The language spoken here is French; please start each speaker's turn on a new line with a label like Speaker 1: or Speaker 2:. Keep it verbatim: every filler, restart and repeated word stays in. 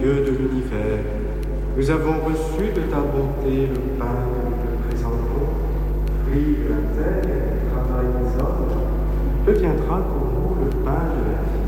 Speaker 1: Dieu de l'univers, nous avons reçu de ta bonté le pain que nous te présentons, fruit de la terre et du travail des hommes. Deviendra pour nous le pain de la vie.